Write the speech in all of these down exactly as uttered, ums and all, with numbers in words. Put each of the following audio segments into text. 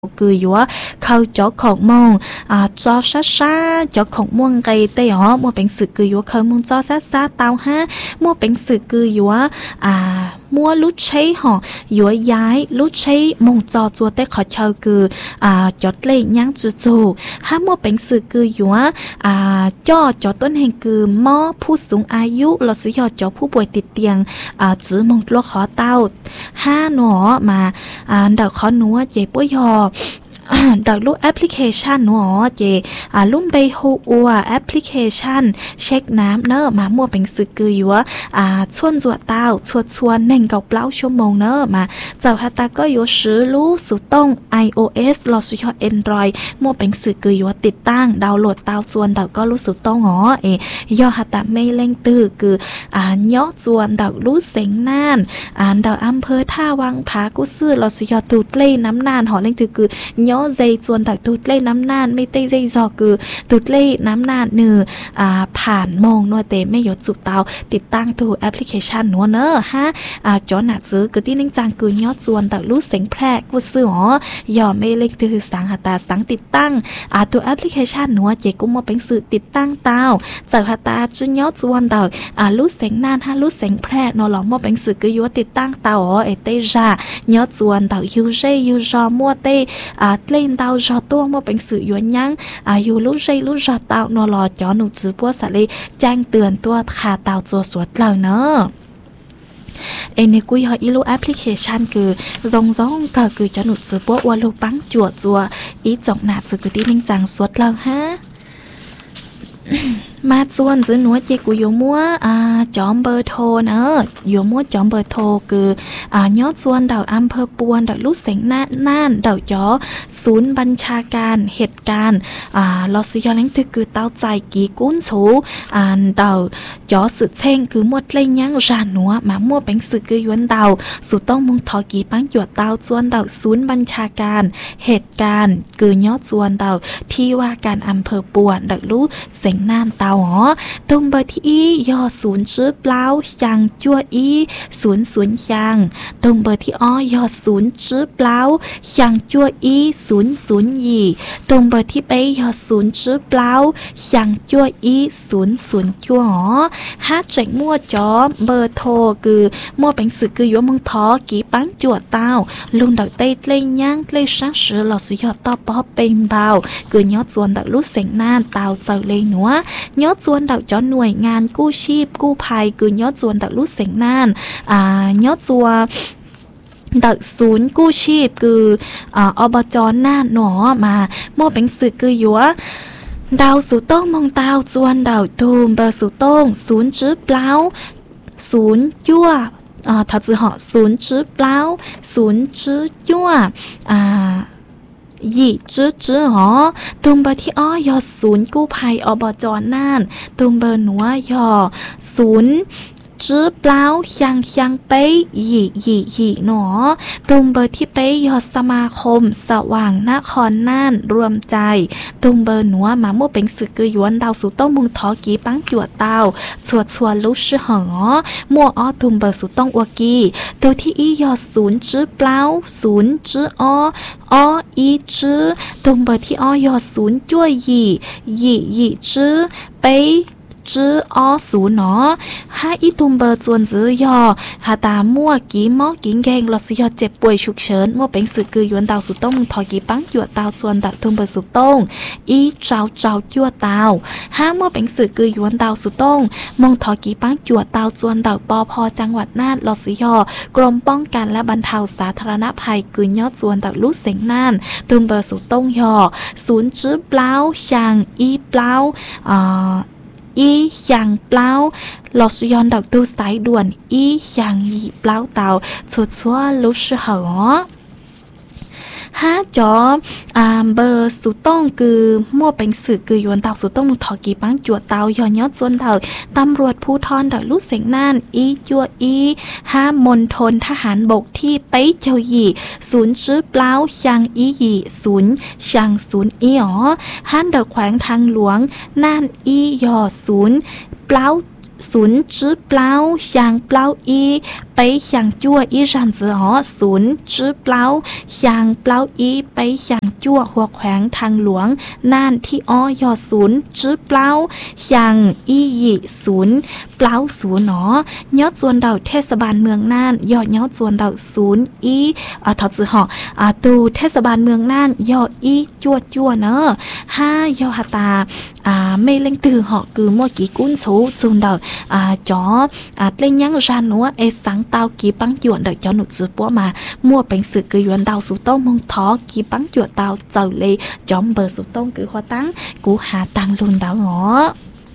คืออยู่ว่าเขาเจาะของมองอ่าจอซาซาเจาะของม่วงไกเต๋อมัวเป็นสื่อคืออยู่ว่าเขามองจอซาซาเตาฮะมัวเป็นสื่อคืออยู่ว่าอ่ามัวลุดใช้ห่ออยู่ว่าย้ายลุดใช้มงจอจัวเต้ขอเชาคืออ่าจอดเล่ยังจู่จู่ห้ามัวเป็นสื่อคืออยู่ว่าอ่าจ่อจอต้นแห่งคือหม้อผู้สูงอายุเราซื้อยอจอผู้ป่วยติดเตียงอ่าจื้อมงโลกขอเต้าห้าหนอมาอ่าเดาขอหนัวเจ็บป่วยยอดอกลูกแอปพลิเคชันหนอเจอ่าลุ่มไปฮูอัวแอปพลิเคชันเช็คน้ำเนอะมามั่วเป็นสึกกืออยู่ว่าอ่าชวนจวดเต้าชวดชวนหนึ่งกับเล้าชั่วโมงเนอะมาเจ้าฮัตตาก็อยู่ซื้อรู้สุดต้อง iOS รอสุดยอด Android มั่วเป็นสึกกืออยู่ว่าติดตั้งดาวน์โหลดเต้าชวนดอกก็รู้สุดต้องหอเอยอฮัตตาไม่เล่งตื้อคืออ่าย่อจวนดอกรู้เสียงน่านอ่าดอกอำเภอท่าวังผากุซื่อรอสุดยอดตูดเล่น้ำนานหอเล่งตื้อคือย่อใจจวนตักตุดเล่น้ำนานไม่เต้ใจจอคือตุดเล่น้ำนานเนื้ออ่าผ่านมองนัวเตไม่หยดสุบเตาติดตั้งตัวแอปพลิเคชันนัวเนอะฮะอ่าจอหนาซื้อคือที่นิ่งจังคือยอดจวนตักรู้เสียงแพร่กูซื้อหอยอไม่เล็กตือสังหตาสังติดตั้งอ่าตัวแอปพลิเคชันนัวเจกุมมาเป็นสื่อติดตั้งเตาจากหตาจุนยอดจวนตักอ่ารู้เสียงนานฮะรู้เสียงแพร่นอหลอมมาเป็นสื่อคือยัวติดตั้งเตาอ๋อเอเตจายอดจวนตักยูเจยูจอมัวเตอ่าเล่นเตาจอตัวมาเป็นสื่อย้อนยังอายุรู้ใจรู้จอเตานอรอจอหนูจื้อปัวสะเลยแจ้งเตือนตัวขาเตาจัวสวดเหล่าเนอะเอ็นกุยฮออีลูแอปพลิเคชันคือซงซงก็คือจอหนูจื้อปัววัวลูปังจัวจัวอีจ่องหนาจื้อคือที่นิ่งจังสวดเหล่าฮะมาชวนซื้อหนัวเจกูโยมัวอ่าจอมเบอร์โทรเนอะโยมัวจอมเบอร์โทรคืออ่ายอดชวนดาวอำเภอปวนดาวลูกเสงน่านน่านดาวจอศูนย์บัญชาการเหตุการณ์อ่าลอสยอเล้งตึกคือเต้าใจกีกุ้นสูอ่าดาวจอสืบเช่งคือมวดเล่ยยังจานหนัวมามัวเป็นสึกคือยวนดาวสุดต้องมุงทอกีปังหยวดเต้าชวนดาวศูนย์บัญชาการเหตุการณ์คือยอดชวนดาวที่ว่าการอำเภอปวนดาวลูกเสงน่านเต้าอ๋อตรงเบอร์ที่อียอศูนย์จื้อเปล่ายังจั่วอีศูนย์ศูนย์ยังตรงเบอร์ที่อ้อยอศูนย์จื้อเปล่ายังจั่วอีศูนย์ศูนย์ยี่ตรงเบอร์ที่เปยอศูนย์จื้อเปล่ายังจั่วอีศูนย์ศูนย์จั่วอ๋อฮัดแจกมั่วจอเบอร์โทรคือมั่วเป็นสื่อคือยัวมึงท้อกี่ปังจั่วเต้าลุงดักเต้เล่ยย่างเล่ยชักเสือหลอดสุยอดต่อป๊อปเป็นเบาคือยอดจวนดักรู้เสียงน่านเต้าเจอเลยหนัวยอดจวนดักจอหน่วยงานกู้ชีพกู้ภัยคือยอดจวนดักรู้เสียงน่านอ่ายอดจัวดักศูนย์กู้ชีพคืออ่าอบจน่านหนอมาโม่เป็นสื่อคือยัวดาวสุต้องมองดาวจวนดาวตูมเบอร์สุต้องศูนย์จื้อเปล่าศูนย์ยั่วอ่าถ้าจื้อเหาะศูนย์จื้อเปล่าศูนย์จื้อยั่วอ่ายี่จื้อจื้อหอตุมเบอร์ที่อ้อยอศูนย์กู้ภัยอบจน่านตุมเบอร์หนัวยอศูนย์จื้อเปล่ายังยังเป้ยยี่ยี่ยี่หนอตุมเบอร์ที่เป้ยยอสมาคมสว่างนครน่านรวมใจตุมเบอร์หนัวมามั่วเป็นสึกคือยวนดาวสุต้องมุงทอกีปังจวดเตาสวดสวดลุชหอมั่วอ้อตุมเบอร์สุต้องอวกีตัวที่อียอศูนย์จื้อเปล่าศูนย์จื้ออ้ออ้ออีจื้อตุมเบอร์ที่อ้อยอศูนย์จ้วยยี่ยี่ยี่จื้อเป้ยจื้ออ้อศูนย์หนอห้าอีตุมเบอร์จวนจื้อยอหาตามั่วกีหม้อกิงแกงลอสยอเจ็บป่วยฉุกเฉินมั่วเป็นสื่อคือยวนดาวสุต้องมึงทอกีปังหยวดดาวจวนดักตุมเบอร์สุต้องอีเจ้าเจ้าจั่วดาวห้ามั่วเป็นสื่อคือยวนดาวสุต้องมงทอกีปังจวดดาวจวนดักปอพอจังหวัดน่านลอสยอกรมป้องกันและบรรเทาสาธารณภัยคือยอดจวนดักลูกเสียงน่านตุมเบอร์สุต้องยอศูนย์จื้อเปล่ายังอีเปล่าอ่าอีอย่างเปล่าหลอดยอนดักตูสายด่วนอีอย่างยีเปล่าเตาสุดชัวลุชเหอห้าจออ่าเบอร์สุต้องคือมั่วเป็นสื่อคือยวนเตาสุต้องมุทอกีปังจวดเตายอนยอดส่วนเตาตำรวจภูธรดักลูกเสียงน่านอีจัวอีห้ามณฑลทหารบกที่ไปเจ้าหยี่ศูนย์ชื้อเปล่าชังอีหยี่ศูนย์ชังศูนย์อีอ๋อห้านดักแขวงทางหลวงน่านอียอศูนย์เปล่าศูนย์จื้อเปล่าอย่างเปล่าอีไป bấy hàng chua ý ràn dữ ó xuống chứ plau hàng plau ý bấy hàng chua hoặc khoảng thang luống nan thi ó do xuống chứ plau hàng ý dị xuống plau xuống nó nhớ chuồn đầuเทศบาลเมืองน่านย่อnhớ chuồn đầu xuống ý à thật sự họ à từ เทศบาลเมืองน่านย่อý chua chua nữa ha do hà ta à mê lên từ họ cứ mua kỹ cuốn số chuồn đầu à chó à lên nhắn ra nữa e sáng tao kỹ bắn chuồn đầu cho nụ chữ bố mà mua bánh sự cứ yuan đầu số tông mong thó kỹ bắn chuồn tao giàu lê chóm bờ số tông cứ hoa tăng cú hà tăng luôn đảo ngõ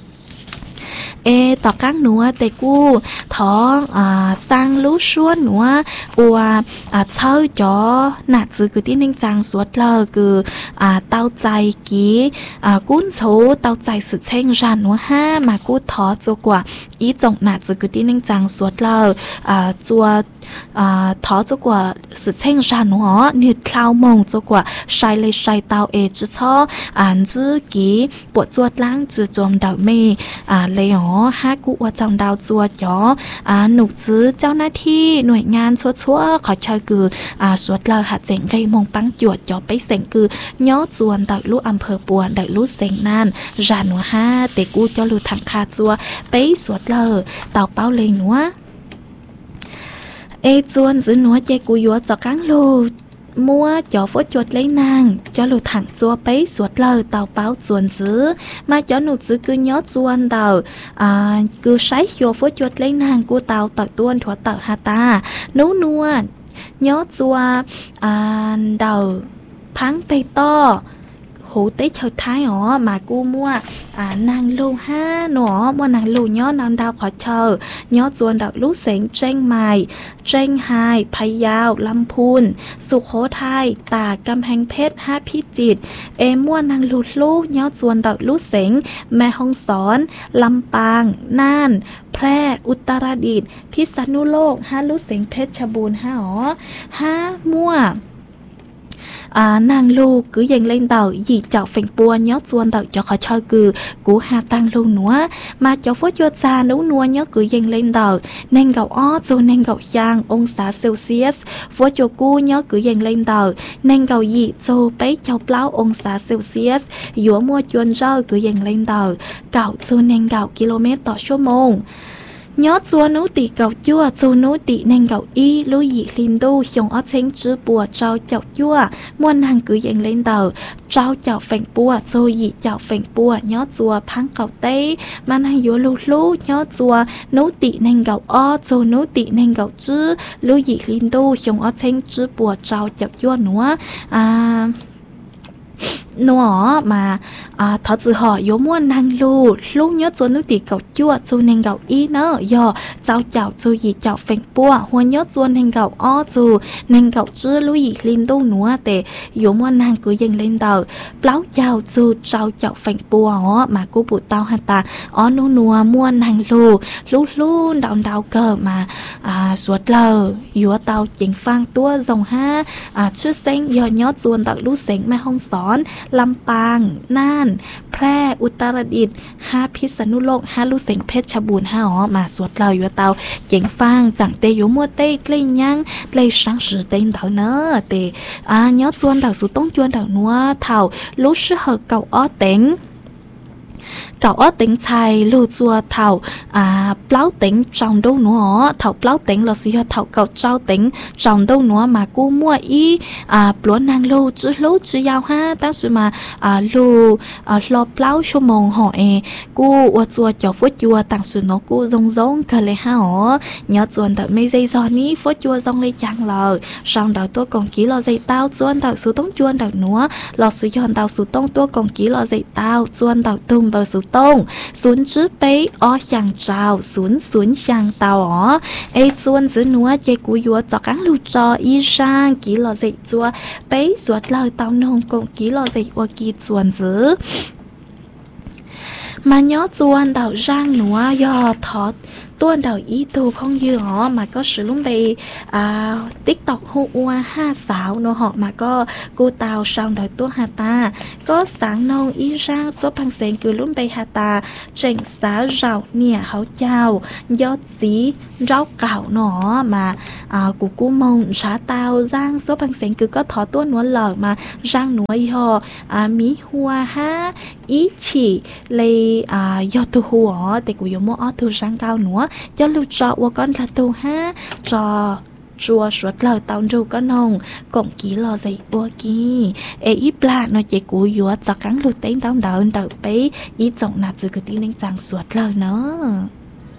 ê tỏ các núa tê cu thó à, sang lú xuân núa ua à, chơi chó nạt dư cứ tiên ninh trang suốt lờ cứ à, tao chạy ký à, cuốn số tao chạy sự chênh ra núa ha mà cú thó cho quả ý trọng nạt dư cứ tiên ninh trang suốt lờ à, chua à, thó cho quả sự chênh ra núa như khao mông cho quả sai lê sai tao ê chứ cho ảnh dư ký bộ chuột lãng chứ chồm đảo mê à, lê hó hát cụ ở trong đào chùa chó à, nụ chứเจ้าหน้าที่หน่วยงานชัวๆขอเชิญคืออ่าสวดเลยหัดเสียงไก่มงปังจวดจอไปเสียงคือย้อจวนดักลูกอำเภอปวนดักลูกเสียงนั่นจานหัวห้าเตกูเจ้าลูกทางคาจัวไปสวดเลยเต่าเป้าเลยหนัวเอจวนซื้อหนัวเจกูยัวจอกังลูmua cho phốt chuột lấy nàng cho lù thẳng chua bấy suốt lời tàu báo chuồn dữ mà cho nụ dữ cứ nhớ chuồn đầu à, cứ sái cho phốt chuột lấy nàng của tàu tàu tuôn thua tàu hà ta nấu nua nhớ chua à, đầu pháng tây to hủ tế chơi thái ó mà cô mua à nàng lưu ha nó mua nàng lưu nhớ nàng đào khó chờ nhớ chuồn đạo lú sánh tranh mài tranh hàiพะเยา ลำพูน สุโขทัย ตาก กำแพงเพชร ห้าพิจิตรเอม่วนนางลูลูกย้อจวนดอกลูกเสงแม่ฮ่องสอนลำปางน่านแพร่อุตรดิตถ์พิษณุโลกห้าลูกเสงเพชรบูรณ์ห้าอ๋อห้ามั่วà, nàng lưu cứ dành lên đầu dì chọc phèn bùa nhớ chuồn đầu cho khỏi chơi cứ cú hà tăng lưu nữa mà cho phốt cho cha nấu nua nhớ cứ dành lên đầu nên gạo ó rồi nên gạo giang ông xã Celsius phốt cho cu nhớ cứ dành lên đầu nên gạo dì rồi bấy chậu plau ông xã Celsius dũa mua chuồn rau cứ dành lên đầu gạo rồi nên gạo kmต่อชั่วโมงnhớ chua nấu tỉ gạo chua chua nấu tỉ nên gạo y lưu dị linh đô dùng ở trên chữ bùa trao chậu chua muôn hàng cứ dành lên đầu trao chậu phèn bùa chua dị chậu phèn bùa nhớ chua phăng gạo tây mà hàng dúa lưu lưu nhớ chua nấu tỉ nên gạo o chua nấu tỉ nên gạo chữ lưu dị linh đô dùng ở trên chữ bùa trao chậu chua nữa à nó mà à, thật sự họ yếu muốn năng lưu lúc nhớ cho nước tỉ gạo chua cho nên gạo y nữa do cháu chảo cho gì chảo phèn bùa hoa nhớ cho nên gạo o cho nên gạo chứa lưu gì lên đâu nữa để yếu muốn năng cứ dành lên đầu plau chảo cho cháu chảo phèn bùa họ mà cô bụt tao hả ta ó nô nùa muốn năng lưu lúc lúc đào đào cờ mà à, suốt lờ yếu tao chính phang tua dòng ha à, chứ xanh do nhớ cho tao lúc xanh mà không xónลำปางน่านแพร่อุตรดิตถ์ห้าพิษณุโลกห้าลูกเสงเพชรบูรณ์ห้าอ๋อมาสวดเราอยู่เตาเจ๋งฟังจังเตอยู่มัวเต้กลิ้งยังกลิ้งสังสือเต็งเตาเนอเตอ่าย้อนชวนเตาสุต้องชวนเตานัวเท่าลูกชื่อเหอเก่าอ้อเต็งเก่าอ้อเต็งชัยลูกจัวเท่าอ่าเปล่าเต็งจองดูหนัวเท่าเปล่าเต็งเราสิเท่าเก่าเจ้าเต็งจองดูหนัวมากูมั่วอีอ่าปลวนนางลูกจื้อลูกจื้อยาวห้าตั้งสุมาอ่าลูกอ่ารอเปล่าชั่วโมงห่อเอกูว่าจัวจ่อฟุตจัวตั้งสุนกูซงซงกันเลยห้าอ๋อเนื้อจวนแต่ไม่ใจซอนี้ฟุตจัวซงเลยจังเลยสองดาวตัวกองกี้เราใจเต้าจวนดาวสุต้องจวนดาวหนัวเราสุยอนดาวสุต้องตัวกองกี้เราใจเต้าจวนดาวตุ้มเบอร์สุต้องศูนย์จื้อเป๊ะอ้ออย่างเจ้าศูนย์ศูนย์อย่างเต้าอ๋อไอจวนจื้อหนัวเจกูยัวจอกังลูจออีช่างกี้เราใจจัวเป๊ะสวดเราเต้านงกองกี้เราใจว่ากี้จวนจื้อมาย้อจวนดาวร่างหนัวยอทอด tuôn đầu ý tu phong dư họ mà có sử dụng về à, TikTok hô ua ha xảo nó họ mà có cô tàu xong đời tuôn hà ta có sáng nông ý rang số bằng sen cứ luôn về hà ta trình xá rau nè háo chào do dí rau cảo nó mà à, của cô mông xá tàu rang số bằng sen cứ có thọ tuôn nó lở mà rang nó ho à, mí hoa ha ý chỉ lấy à, do tu hùa thì của giống mô tu rang cao nữa cho lưu trọ của con là tu ha trò chùa suốt lời tao ru có nông cộng ký lò dậy bua kì ê ít lạ nó chỉ cú dúa cho cắn lưu tên đau đớn đỡ bấy ít giọng nạt từ cái tiếng đánh rằng suốt lời nữa.